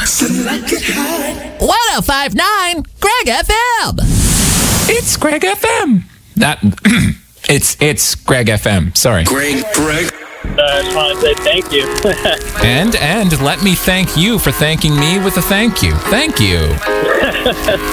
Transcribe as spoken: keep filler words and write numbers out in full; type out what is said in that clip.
one oh five point nine Greg F M. It's Greg F M. That it's it's Greg F M. Sorry. Greg, Greg. Uh, I just want to say thank you. and and let me thank you for thanking me with a thank you. Thank you.